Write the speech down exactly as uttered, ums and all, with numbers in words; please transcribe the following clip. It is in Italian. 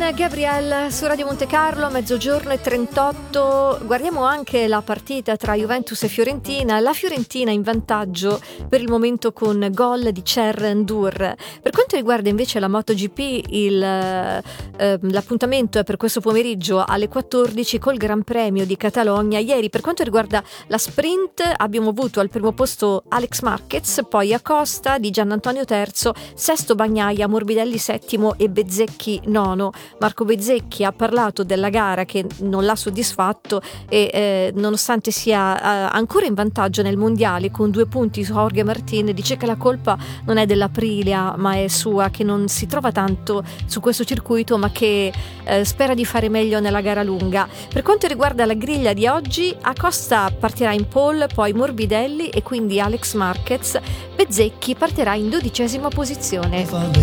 Gabriel su Radio Monte Carlo, mezzogiorno e trentotto. Guardiamo anche la partita tra Juventus e Fiorentina. La Fiorentina in vantaggio per il momento con gol di Cher Ndur. Per quanto riguarda invece la MotoGP, il, eh, l'appuntamento è per questo pomeriggio alle quattordici col Gran Premio di Catalogna. Ieri per quanto riguarda la sprint abbiamo avuto al primo posto Alex Marquez, poi Acosta, Di Giannantonio terzo, sesto Bagnaia, Morbidelli settimo e Bezzecchi nono. Marco Bezzecchi ha parlato della gara che non l'ha soddisfatto e eh, nonostante sia eh, ancora in vantaggio nel mondiale con due punti su Jorge Martin, dice che la colpa non è dell'Aprilia ma è sua, che non si trova tanto su questo circuito ma che eh, spera di fare meglio nella gara lunga. Per quanto riguarda la griglia di oggi, Acosta partirà in pole, poi Morbidelli e quindi Alex Marquez. Bezzecchi partirà in dodicesima posizione.